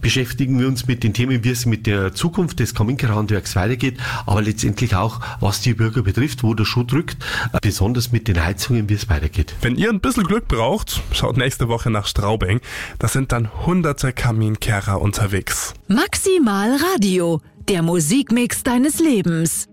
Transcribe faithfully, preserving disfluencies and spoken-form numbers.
beschäftigen wir uns mit den Themen, wie es mit der Zukunft des Kaminkehrhandwerks weitergeht, aber letztendlich auch, was die Bürger betrifft, wo der Schuh drückt, besonders mit den Heizungen, wie es weitergeht. Wenn ihr ein bisschen Glück braucht, schaut nächste Woche nach Straubing. Da sind dann hunderte Kaminkehrer unterwegs. Maximal Radio, der Musikmix deines Lebens.